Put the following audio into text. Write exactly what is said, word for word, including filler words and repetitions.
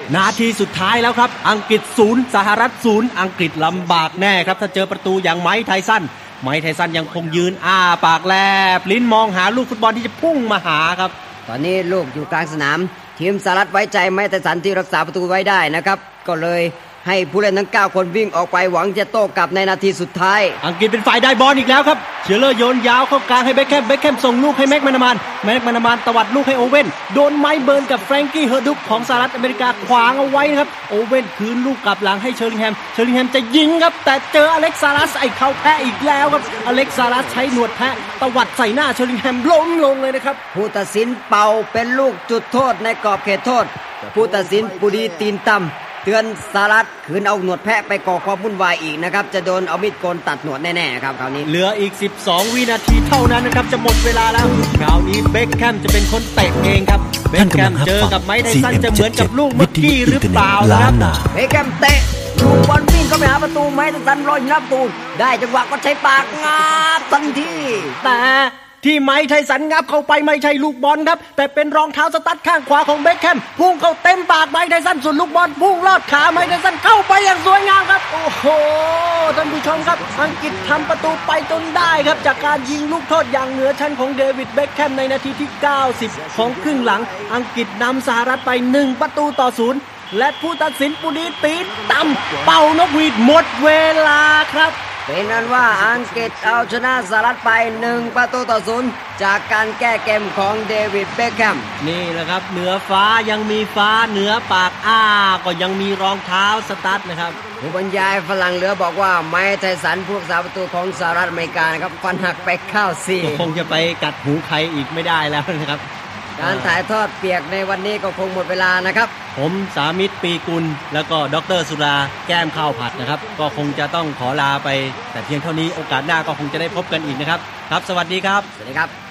นาทีสุดท้ายแล้วครับอังกฤษศูนย์สหรัฐศูนย์อังกฤษลำบากแน่ครับถ้าเจอประตูอย่างไมค์ไทสันไมค์ไทสันยังคงยืนอ้าปากแลบลิ้นมองหาลูกฟุตบอลที่จะพุ่งมาหาครับตอนนี้ลูกอยู่กลางสนามทีมสหรัฐไว้ใจไมค์ไทสันที่รักษาประตูไว้ได้นะครับก็เลยให้ผู้เล่นทั้งเก้าคนวิ่งออกไปหวังจะโต้กลับในนาทีสุดท้ายอังกฤษเป็นฝ่ายได้บอลอีกแล้วครับเชลเลอร์โยนยาวเข้ากลางให้เบคแฮมเบคแฮมส่งลูกให้แม็กแมนามานแม็กแมนามานตวัดลูกให้โอเว่นโดนไม้เบิร์นกับแฟรงกี้เฮอร์ดุกของสหรัฐอเมริกาขวางเอาไว้ครับโอเว่นคืนลูกกลับหลังให้เชอร์ลิงแฮมเชอร์ลิงแฮมจะยิงครับแต่เจออเล็กซาลัสไอ้เข้าแพ้อีกแล้วครับอเล็กซาลัสใช้หนวดแพะตวัดใส่หน้าเชอร์ลิงแฮมล้มลงเลยนะครับผู้ตัดสินเป่าเป็นลูกจุดโทษในกรอบเขตโทษผู้ตัดสินปุดีตีนต่ำเตือนสหรัฐคืนเอาหนวดแพะไปก่อความวุ่นวายอีกนะครับจะโดนเอามีดโกนตัดหนวดแน่ๆครับคราวนี้เหลืออีกสิบสองวินาทีเท่านั้นนะครับจะหมดเวลาแล้วคราวนี้เบคแฮมจะเป็นคนเตะเองครับเบคแฮมเจอกับไมค์ไทสันจะเหมือนกับลูกเมื่อกี้หรือเปล่าครับเบคแฮมเตะลูกบอลวิ่งเข้าไปหาประตูไมค์ไทสันรออยู่หน้าประตูได้จังหวะก็ใช้ปากงับทันทีแต่ที่ไมค์ไทสันงับเข้าไปไม่ใช่ลูกบอลครับแต่เป็นรองเท้าสตั๊ดข้างขวาของเบคแฮมพุ่งเข้าเต็มปากไมค์ไทสันส่วนลูกบอลพุ่งลอดขาไมค์ไทสันเข้าไปอย่างสวยงามครับโอ้โหท่านผู้ชมครับอังกฤษทำประตูไปจนได้ครับจากการยิงลูกโทษอย่างเหนือชั้นของเดวิดเบคแฮมในนาทีที่เก้าสิบของครึ่งหลังอังกฤษนำสหรัฐไปหนึ่งประตูต่อศูนย์และผู้ตัดสินปุดีตีต่ำเป่านกหวีดหมดเวลาครับเป็นนั้นว่าอังกฤษเอาชนะสหรัฐไปหนึ่งประตูต่อศูนย์จากการแก้เกมของเดวิดเบคแฮมนี่แหละครับเหนือฟ้ายังมีฟ้าเหนือปากอ้าก็ยังมีรองเท้าสตั๊ดนะครับผู้บรรยายฝรั่งเหลือบอกว่าไมค์ไทสันผู้รักษาประตูของสหรัฐอเมริกานะครับฟันหักไปเข้าซี่คงจะไปกัดหูใครอีกไม่ได้แล้วนะครับการถ่ายทอดเปียกในวันนี้ก็คงหมดเวลานะครับผมสามิตรปีกุลแล้วก็ดร.สุราแก้มข้าวผัดนะครับก็คงจะต้องขอลาไปแต่เพียงเท่านี้โอกาสหน้าก็คงจะได้พบกันอีกนะครับครับสวัสดีครับสวัสดีครับ